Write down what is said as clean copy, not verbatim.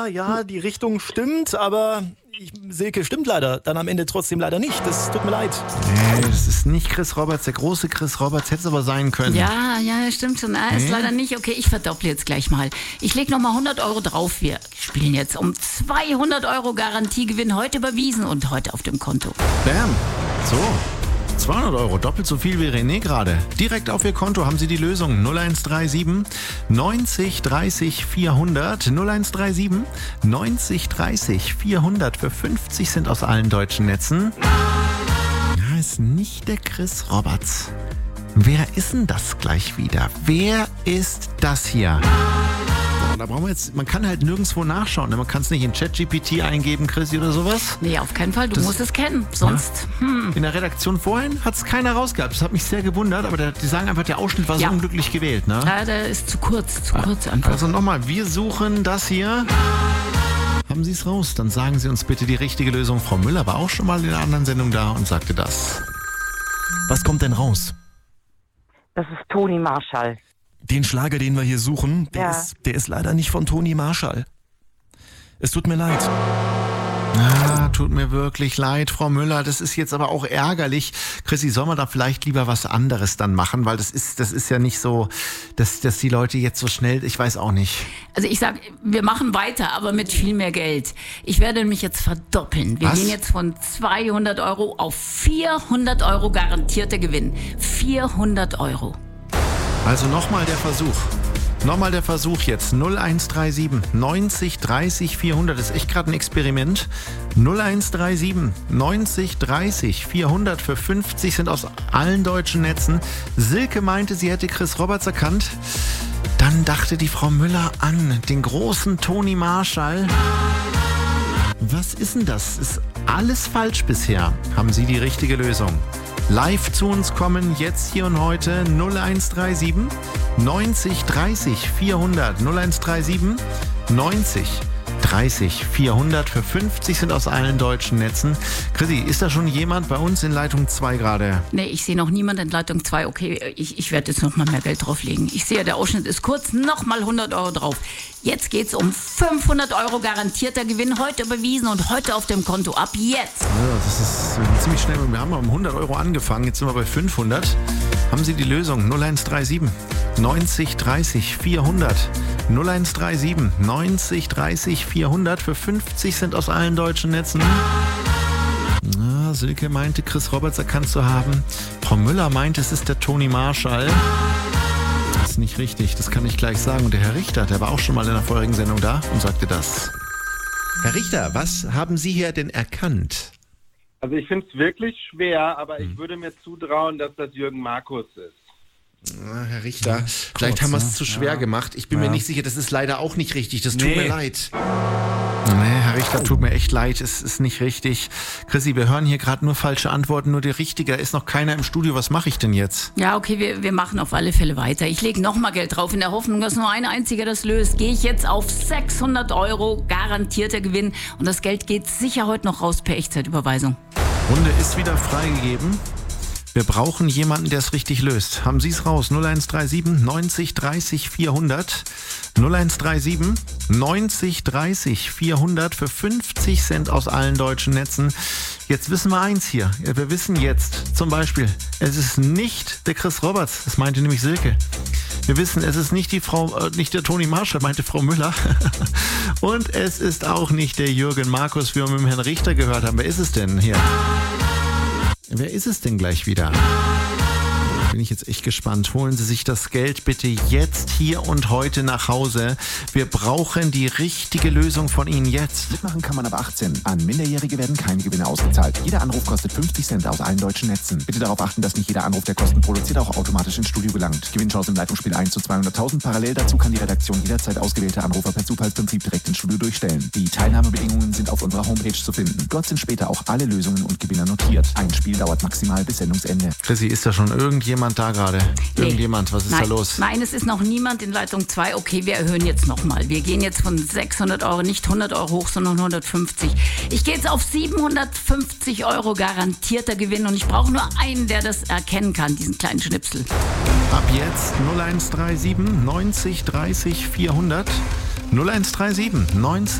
Ja, die Richtung stimmt, aber Silke, stimmt leider. Dann am Ende trotzdem leider nicht. Das tut mir leid. Nee, das ist nicht Chris Roberts, der große Chris Roberts. Hätte es aber sein können. Ja, stimmt schon. Ist leider nicht. Okay, ich verdopple jetzt gleich mal. Ich lege nochmal 100 Euro drauf. Wir spielen jetzt um 200 Euro Garantiegewinn heute überwiesen und heute auf dem Konto. Bam. So. 200 Euro, doppelt so viel wie René gerade. Direkt auf Ihr Konto haben Sie die Lösung 0137 90 30 400. 0137 90 30 400 für 50 Cent aus allen deutschen Netzen. Ja, ist nicht der Chris Roberts. Wer ist denn das gleich wieder? Wer ist das hier? Da brauchen wir jetzt, man kann halt nirgendwo nachschauen. Man kann es nicht in ChatGPT eingeben, Chrissy, oder sowas. Nee, auf keinen Fall. Du musst es kennen. Sonst. In der Redaktion vorhin hat es keiner rausgehabt. Das hat mich sehr gewundert. Aber die sagen einfach, der Ausschnitt war so unglücklich gewählt. Ne? Ja, der ist zu kurz einfach. Also nochmal, wir suchen das hier. Haben Sie es raus? Dann sagen Sie uns bitte die richtige Lösung. Frau Müller war auch schon mal in einer anderen Sendung da und sagte das. Was kommt denn raus? Das ist Toni Marshall. Den Schlager, den wir hier suchen, der ist leider nicht von Toni Marshall. Es tut mir leid. Tut mir wirklich leid, Frau Müller. Das ist jetzt aber auch ärgerlich. Chrissy, soll man da vielleicht lieber was anderes dann machen? Weil das ist ja nicht so, dass die Leute jetzt so schnell, ich weiß auch nicht. Also ich sag, wir machen weiter, aber mit viel mehr Geld. Ich werde nämlich jetzt verdoppeln. Wir gehen jetzt von 200 Euro auf 400 Euro garantierter Gewinn. 400 Euro. Also nochmal der Versuch. Nochmal der Versuch jetzt. 0137 90 30 400. Das ist echt gerade ein Experiment. 0137 90 30 400 für 50 Cent aus allen deutschen Netzen. Silke meinte, sie hätte Chris Roberts erkannt. Dann dachte die Frau Müller an den großen Toni Marshall. Was ist denn das? Ist alles falsch bisher. Haben Sie die richtige Lösung? Live zu uns kommen, jetzt, hier und heute, 0137 90 30 400. 0137 90 30 400 für 50 sind aus allen deutschen Netzen. Chrissy, ist da schon jemand bei uns in Leitung 2 gerade? Nee, ich sehe noch niemanden in Leitung 2. Okay, ich werde jetzt noch mal mehr Geld drauflegen. Ich sehe, der Ausschnitt ist kurz, noch mal 100 Euro drauf. Jetzt geht's um 500 Euro garantierter Gewinn, heute überwiesen und heute auf dem Konto. Ab jetzt. Ja, das ist ziemlich schnell. Wir haben um 100 Euro angefangen, jetzt sind wir bei 500. Haben Sie die Lösung? 0137 90 30 400. 0137 90 30 400 für 50 Cent aus allen deutschen Netzen. Silke meinte, Chris Roberts erkannt zu haben. Frau Müller meinte, es ist der Toni Marshall. Das ist nicht richtig, das kann ich gleich sagen. Und der Herr Richter, der war auch schon mal in der vorherigen Sendung da und sagte das. Herr Richter, was haben Sie hier denn erkannt? Also ich finde es wirklich schwer, aber ich würde mir zutrauen, dass das Jürgen Markus ist. Herr Richter, vielleicht haben wir es zu schwer gemacht. Ich bin mir nicht sicher, das ist leider auch nicht richtig. Das tut mir leid. Nee, Herr Richter, tut mir echt leid. Es ist nicht richtig. Chrissy, wir hören hier gerade nur falsche Antworten, nur die richtige. Da ist noch keiner im Studio. Was mache ich denn jetzt? Ja, okay, wir machen auf alle Fälle weiter. Ich lege noch mal Geld drauf in der Hoffnung, dass nur ein einziger das löst. Gehe ich jetzt auf 600 Euro garantierter Gewinn. Und das Geld geht sicher heute noch raus per Echtzeitüberweisung. Runde ist wieder freigegeben. Wir brauchen jemanden, der es richtig löst. Haben Sie es raus? 0137 90 30 400. 0137 90 30 400 für 50 Cent aus allen deutschen Netzen. Jetzt wissen wir eins hier. Wir wissen jetzt zum Beispiel, es ist nicht der Chris Roberts. Das meinte nämlich Silke. Wir wissen, es ist nicht nicht der Toni Marshall, meinte Frau Müller. Und es ist auch nicht der Jürgen Markus, wie wir mit dem Herrn Richter gehört haben. Wer ist es denn hier? Wer ist es denn gleich wieder? Bin ich jetzt echt gespannt. Holen Sie sich das Geld bitte jetzt, hier und heute nach Hause. Wir brauchen die richtige Lösung von Ihnen jetzt. Mitmachen kann man ab 18. An Minderjährige werden keine Gewinne ausgezahlt. Jeder Anruf kostet 50 Cent aus allen deutschen Netzen. Bitte darauf achten, dass nicht jeder Anruf, der Kosten produziert, auch automatisch ins Studio gelangt. Gewinnchance im Leitungsspiel 1 zu 200.000. Parallel dazu kann die Redaktion jederzeit ausgewählte Anrufer per Zufallsprinzip direkt ins Studio durchstellen. Die Teilnahmebedingungen sind auf unserer Homepage zu finden. Dort sind später auch alle Lösungen und Gewinner notiert. Ein Spiel dauert maximal bis Sendungsende. Chrissy, ist da schon irgendjemand da gerade? Irgendjemand, was ist da los? Nein, es ist noch niemand in Leitung 2. Okay, wir erhöhen jetzt nochmal. Wir gehen jetzt von 600 Euro, nicht 100 Euro hoch, sondern 150. Ich gehe jetzt auf 750 Euro garantierter Gewinn und ich brauche nur einen, der das erkennen kann, diesen kleinen Schnipsel. Ab jetzt 0137 90 30 400. 0137 90